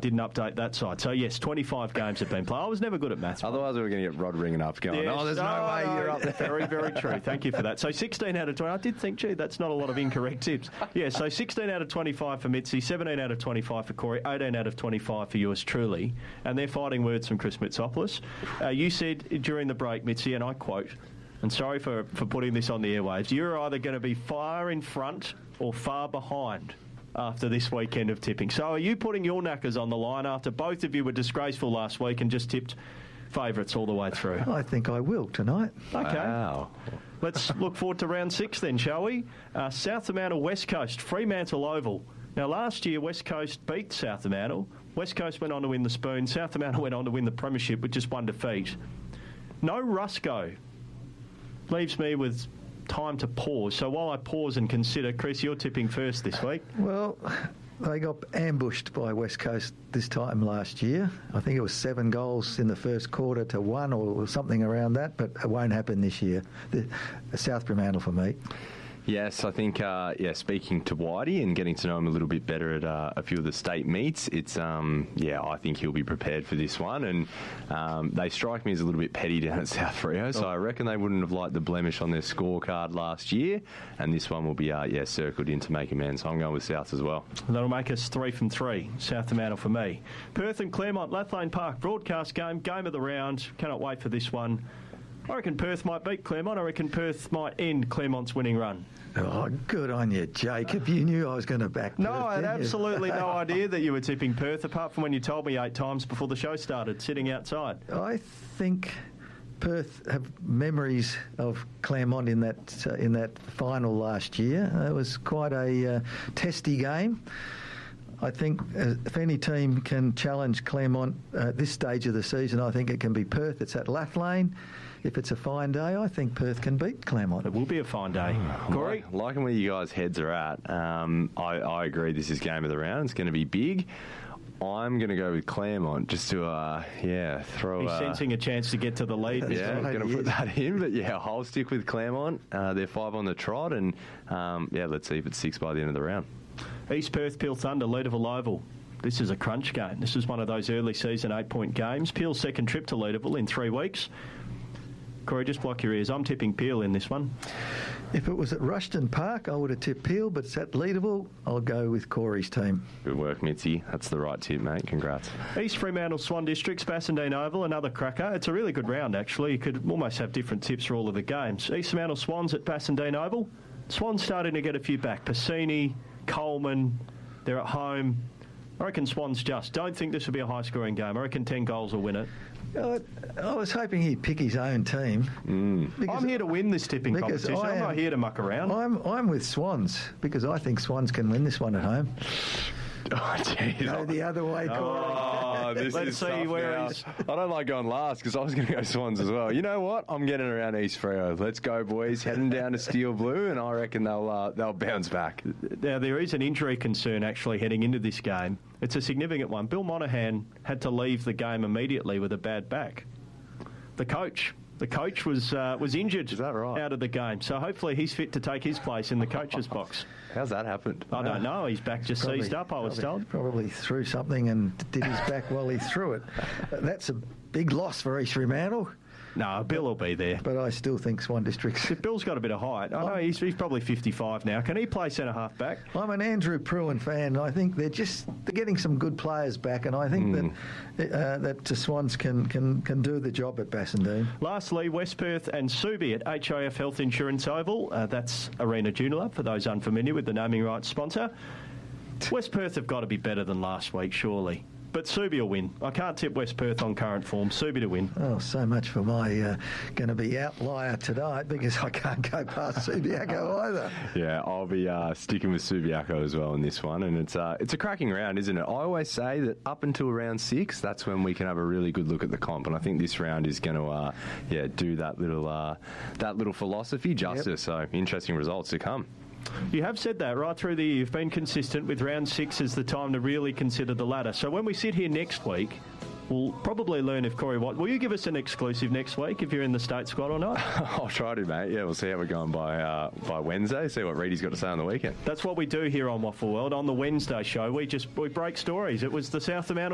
didn't update that side. So, yes, 25 games have been played. I was never good at maths. Otherwise, we were going to get Rod ringing up going, Yes. there's no way you're up there. Very, very true. Thank you for that. So 16 out of 20. I did think, gee, that's not a lot of incorrect tips. Yeah, so 16 out of 25 for Mitzi, 17 out of 25 for Corey, 18 out of 25 for yours truly. And they're fighting words from Chris Mitsopoulos. You said during the break, Mitzi, and I quote, and sorry for putting this on the airwaves, you're either going to be far in front or far behind after this weekend of tipping. So are you putting your knackers on the line after both of you were disgraceful last week and just tipped favourites all the way through? I think I will tonight. Okay. Wow. Let's look forward to round 6 then, shall we? South Fremantle, West Coast, Fremantle Oval. Now, last year, West Coast beat South Fremantle. West Coast went on to win the Spoon. South Fremantle went on to win the Premiership with just one defeat. No Rusco. Leaves me with time to pause. So while I pause and consider, Chris, you're tipping first this week. Well, they got ambushed by West Coast this time last year. I think it was 7 goals in the first quarter to 1 or something around that, but it won't happen this year. The South Fremantle for me. Yes, I think, speaking to Whitey and getting to know him a little bit better at a few of the state meets, it's, I think he'll be prepared for this one. And they strike me as a little bit petty down at South Freo, so I reckon they wouldn't have liked the blemish on their scorecard last year. And this one will be, circled in to make amends. So I'm going with South as well. That'll make us 3 from 3. South Fremantle for me. Perth and Claremont, Lathlane Park, broadcast game of the round. Cannot wait for this one. I reckon Perth might beat Claremont. I reckon Perth might end Claremont's winning run. Oh, good on you, Jacob. You knew I was going to back Perth. No, I had absolutely no idea that you were tipping Perth, apart from when you told me 8 times before the show started, sitting outside. I think Perth have memories of Claremont in that final last year. It was quite a testy game. I think if any team can challenge Claremont at this stage of the season, I think it can be Perth. It's at Lathlane. If it's a fine day, I think Perth can beat Claremont. It will be a fine day. Corey? Liking where you guys' heads are at. I agree this is game of the round. It's going to be big. I'm going to go with Claremont just to, throw... He's sensing a chance to get to the lead. Yeah, I'm going to put that in. But, I'll stick with Claremont. They're 5 on the trot. And, let's see if it's 6 by the end of the round. East Perth, Peel Thunder, Leederville Oval. This is a crunch game. This is one of those early season 8-point games. Peel's second trip to Leederville in 3 weeks. Corey, just block your ears. I'm tipping Peel in this one. If it was at Rushton Park, I would have tipped Peel, but it's at Leederville. I'll go with Corey's team. Good work, Mitzi. That's the right tip, mate. Congrats. East Fremantle, Swan Districts, Bassendean Oval, another cracker. It's a really good round, actually. You could almost have different tips for all of the games. East Fremantle Swans at Bassendean Oval. Swans starting to get a few back. Passini, Coleman, they're at home. I reckon Swans just. Don't think this will be a high-scoring game. I reckon 10 goals will win it. I was hoping he'd pick his own team. I'm here to win this tipping competition. I'm not here to muck around. I'm with Swans because I think Swans can win this one at home. Oh, geez. Go the other way, Corey. Oh, this Let's is see tough where now. he's... I don't like going last because I was going to go Swans as well. You know what? I'm getting around East Freo. Let's go, boys. Heading down to Steel Blue, and I reckon they'll bounce back. Now, there is an injury concern actually heading into this game. It's a significant one. Bill Monahan had to leave the game immediately with a bad back. The coach was injured. Is that right? Out of the game. So hopefully he's fit to take his place in the coach's box. How's that happened? I don't know. His back just seized up, I was told. Probably threw something and did his back while he threw it. That's a big loss for East Fremantle. No, Bill will be there. But I still think Swan Districts... Bill's got a bit of height. I know he's probably 55 now. Can he play centre-half back? I'm an Andrew Pruin fan. I think they're getting some good players back, and I think that the Swans can do the job at Bassendean. Lastly, West Perth and Subi at HIF Health Insurance Oval. That's Arena Joondalup, for those unfamiliar with the naming rights sponsor. West Perth have got to be better than last week, surely. But Subi will win. I can't tip West Perth on current form. Subi to win. Oh, so much for my going to be outlier tonight because I can't go past Subiaco either. Yeah, I'll be sticking with Subiaco as well in this one. And it's a cracking round, isn't it? I always say that up until round 6, that's when we can have a really good look at the comp. And I think this round is going to do that little philosophy justice. Yep. So interesting results to come. You have said that right through the year. You've been consistent with round 6 as the time to really consider the ladder. So when we sit here next week, we'll probably learn if Corey White... Will you give us an exclusive next week if you're in the state squad or not? I'll try to, mate. Yeah, we'll see how we're going by Wednesday, see what Reedy's got to say on the weekend. That's what we do here on Waffle World. On the Wednesday show, we break stories. It was the South Fremantle